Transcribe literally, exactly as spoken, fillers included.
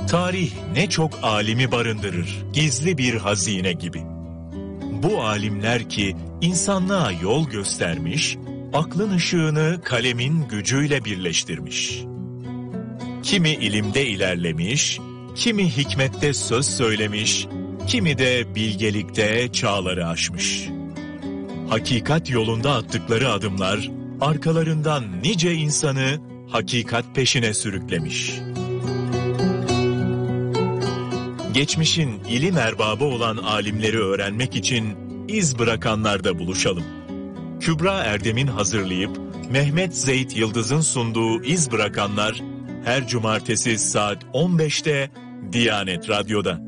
Tarih ne çok alimi barındırır, gizli bir hazine gibi. Bu alimler ki insanlığa yol göstermiş, aklın ışığını kalemin gücüyle birleştirmiş. Kimi ilimde ilerlemiş, kimi hikmette söz söylemiş, kimi de bilgelikte çağları aşmış. Hakikat yolunda attıkları adımlar, arkalarından nice insanı hakikat peşine sürüklemiş. Geçmişin ilim erbabı olan alimleri öğrenmek için iz bırakanlarda buluşalım. Kübra Erdem'in hazırlayıp Mehmet Zeyt Yıldız'ın sunduğu İz Bırakanlar her cumartesi saat on beşte Diyanet Radyo'da.